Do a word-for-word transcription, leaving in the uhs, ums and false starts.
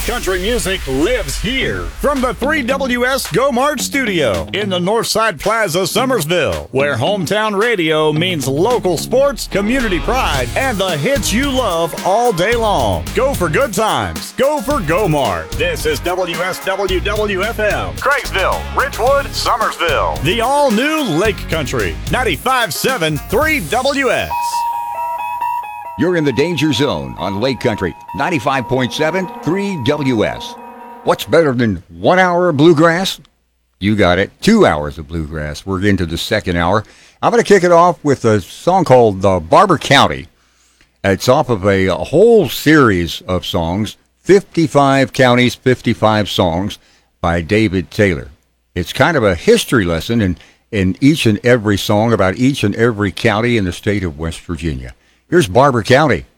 Country music lives here. From the three W S Go March studio in the Northside Plaza, Summersville, where hometown radio means local sports, community pride, and the hits you love all day long. Go for good times. Go for Go Mart. This is W S W W F M, Craigsville, Richwood, Summersville. The all-new Lake Country, ninety-five point seven three W S. You're in the danger zone on Lake Country, ninety-five point seven three W S. What's better than one hour of bluegrass? You got it, two hours of bluegrass. We're into the second hour. I'm going to kick it off with a song called uh, Barber County. It's off of a, a whole series of songs, fifty-five counties, fifty-five songs by David Taylor. It's kind of a history lesson in, in each and every song about each and every county in the state of West Virginia. Here's Barber County.